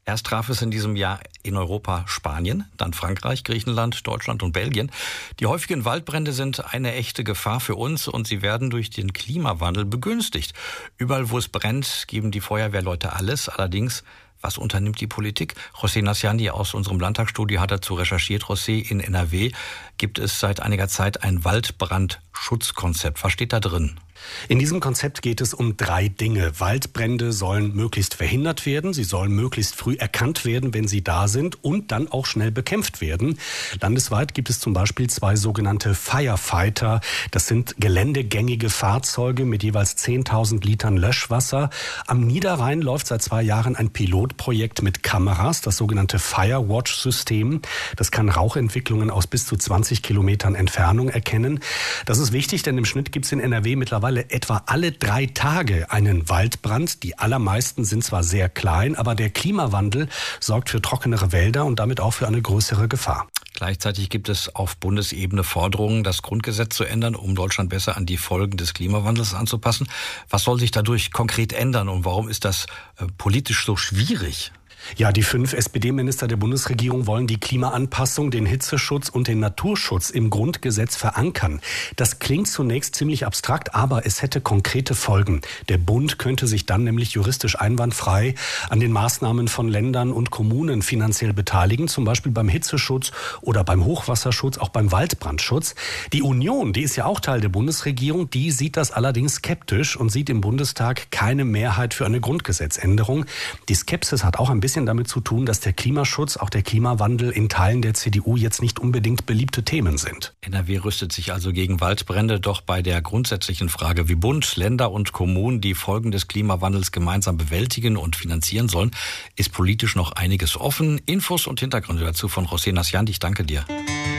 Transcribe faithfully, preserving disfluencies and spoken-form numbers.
Erst traf es in diesem Jahr in Europa Spanien, dann Frankreich, Griechenland, Deutschland und Belgien. Die häufigen Waldbrände sind eine echte Gefahr für uns und sie werden durch den Klimawandel begünstigt. Überall, wo es brennt, geben die Feuerwehrleute alles. Allerdings, was unternimmt die Politik? José Nasciandi aus unserem Landtagsstudio hat dazu recherchiert. José, in N R W gibt es seit einiger Zeit ein Waldbrandschutzkonzept. Was steht da drin? In diesem Konzept geht es um drei Dinge. Waldbrände sollen möglichst verhindert werden, sie sollen möglichst früh erkannt werden, wenn sie da sind, und dann auch schnell bekämpft werden. Landesweit gibt es zum Beispiel zwei sogenannte Firefighter. Das sind geländegängige Fahrzeuge mit jeweils zehntausend Litern Löschwasser. Am Niederrhein läuft seit zwei Jahren ein Pilotprojekt mit Kameras, das sogenannte Firewatch-System. Das kann Rauchentwicklungen aus bis zu zwanzig Kilometern Entfernung erkennen. Das ist wichtig, denn im Schnitt gibt es in N R W mittlerweile etwa alle drei Tage einen Waldbrand. Die allermeisten sind zwar sehr klein, aber der Klimawandel sorgt für trockenere Wälder und damit auch für eine größere Gefahr. Gleichzeitig gibt es auf Bundesebene Forderungen, das Grundgesetz zu ändern, um Deutschland besser an die Folgen des Klimawandels anzupassen. Was soll sich dadurch konkret ändern und warum ist das äh, politisch so schwierig? Ja, die fünf S P D-Minister der Bundesregierung wollen die Klimaanpassung, den Hitzeschutz und den Naturschutz im Grundgesetz verankern. Das klingt zunächst ziemlich abstrakt, aber es hätte konkrete Folgen. Der Bund könnte sich dann nämlich juristisch einwandfrei an den Maßnahmen von Ländern und Kommunen finanziell beteiligen, zum Beispiel beim Hitzeschutz oder beim Hochwasserschutz, auch beim Waldbrandschutz. Die Union, die ist ja auch Teil der Bundesregierung, die sieht das allerdings skeptisch und sieht im Bundestag keine Mehrheit für eine Grundgesetzänderung. Die Skepsis hat auch ein bisschen damit zu tun, dass der Klimaschutz, auch der Klimawandel in Teilen der C D U jetzt nicht unbedingt beliebte Themen sind. N R W rüstet sich also gegen Waldbrände, doch bei der grundsätzlichen Frage, wie Bund, Länder und Kommunen die Folgen des Klimawandels gemeinsam bewältigen und finanzieren sollen, ist politisch noch einiges offen. Infos und Hintergründe dazu von José Nasciandi. Ich danke dir.